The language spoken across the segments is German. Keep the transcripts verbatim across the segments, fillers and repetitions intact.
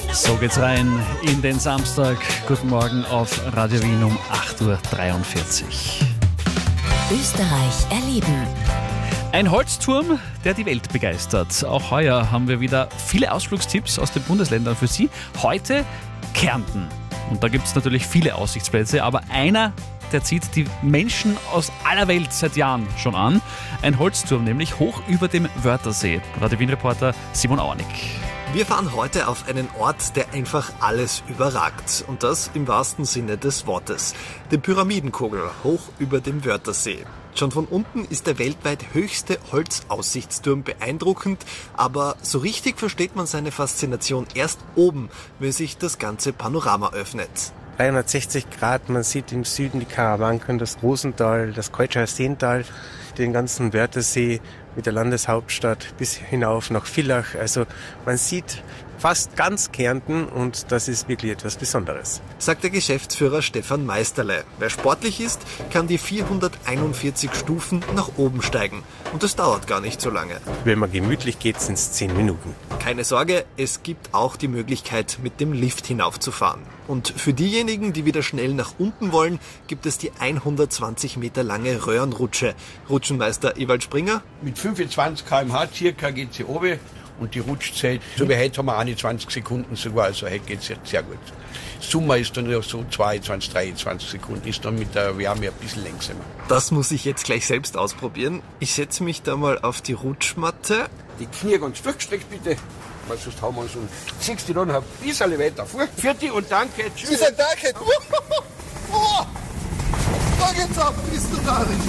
So geht's rein in den Samstag. Guten Morgen auf Radio Wien um acht Uhr dreiundvierzig. Österreich erleben. Ein Holzturm, der die Welt begeistert. Auch heuer haben wir wieder viele Ausflugstipps aus den Bundesländern für Sie. Heute Kärnten. Und da gibt es natürlich viele Aussichtsplätze, aber einer, der zieht die Menschen aus aller Welt seit Jahren schon an. Ein Holzturm, nämlich hoch über dem Wörthersee. Radio Wien-Reporter Simon Auernick. Wir fahren heute auf einen Ort, der einfach alles überragt. Und das im wahrsten Sinne des Wortes. Den Pyramidenkogel hoch über dem Wörthersee. Schon von unten ist der weltweit höchste Holzaussichtsturm beeindruckend, aber so richtig versteht man seine Faszination erst oben, wenn sich das ganze Panorama öffnet. dreihundertsechzig Grad, man sieht im Süden die Karawanken, das Rosental, das Keutschauer Seental, den ganzen Wörthersee mit der Landeshauptstadt bis hinauf nach Villach. Also man sieht fast ganz Kärnten und das ist wirklich etwas Besonderes. Sagt der Geschäftsführer Stefan Meisterle. Wer sportlich ist, kann die vierhunderteinundvierzig Stufen nach oben steigen. Und das dauert gar nicht so lange. Wenn man gemütlich geht, sind es zehn Minuten. Keine Sorge, es gibt auch die Möglichkeit, mit dem Lift hinaufzufahren. Und für diejenigen, die wieder schnell nach unten wollen, gibt es die hundertzwanzig Meter lange Röhrenrutsche. Rutschenmeister Ewald Springer. Mit fünfundzwanzig Kilometer pro Stunde circa geht sie oben. Und die Rutschzeit, so wie heute haben wir einundzwanzig Sekunden sogar, also heute geht es jetzt sehr gut. Sommer ist dann ja so zweiundzwanzig, dreiundzwanzig Sekunden, ist dann mit der Wärme ein bisschen langsamer. Das muss ich jetzt gleich selbst ausprobieren. Ich setze mich da mal auf die Rutschmatte. Die Knie ganz durchgestreckt bitte, weil sonst haben wir uns und ziehst die dann ein bisschen weiter vor. Vierte und danke, tschüss. Ist ein Danke. Oh, da geht's ab, bist du da nicht?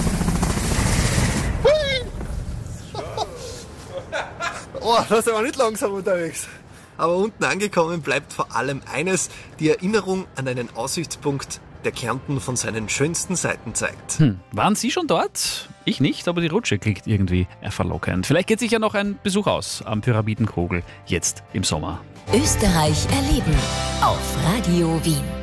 Oh, da ist aber nicht langsam unterwegs. Aber unten angekommen bleibt vor allem eines, die Erinnerung an einen Aussichtspunkt, der Kärnten von seinen schönsten Seiten zeigt. Hm, waren Sie schon dort? Ich nicht, aber die Rutsche klingt irgendwie verlockend. Vielleicht geht sich ja noch ein Besuch aus am Pyramidenkogel jetzt im Sommer. Österreich erleben auf Radio Wien.